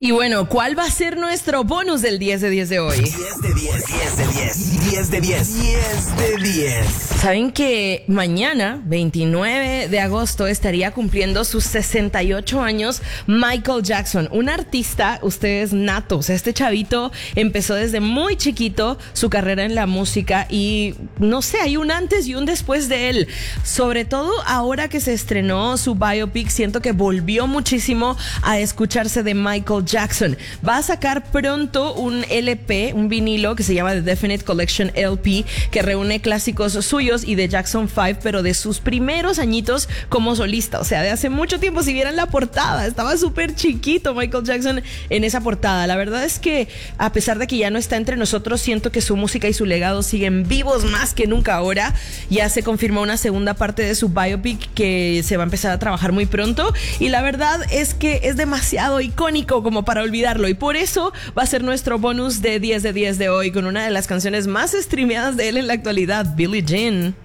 Y bueno, ¿cuál va a ser nuestro bonus del 10 de 10 de hoy? 10 de 10, 10 de 10, 10 de 10, 10 de 10. Saben que mañana, 29 de agosto, estaría cumpliendo sus 68 años Michael Jackson, un artista, ustedes nato. O sea, este chavito empezó desde muy chiquito su carrera en la música y no sé, hay un antes y un después de él. Sobre todo ahora que se estrenó su biopic, siento que volvió muchísimo a escucharse de Michael Jackson. Va a sacar pronto un LP, un vinilo que se llama The Definite Collection LP, que reúne clásicos suyos y de Jackson 5, pero de sus primeros añitos como solista, o sea, de hace mucho tiempo. Si vieran la portada, estaba súper chiquito Michael Jackson en esa portada. La verdad es que a pesar de que ya no está entre nosotros, siento que su música y su legado siguen vivos más que nunca ahora. Ya se confirmó una segunda parte de su biopic que se va a empezar a trabajar muy pronto y la verdad es que es demasiado icónico como para olvidarlo, y por eso va a ser nuestro bonus de 10 de 10 de hoy con una de las canciones más streameadas de él en la actualidad, Billie Jean.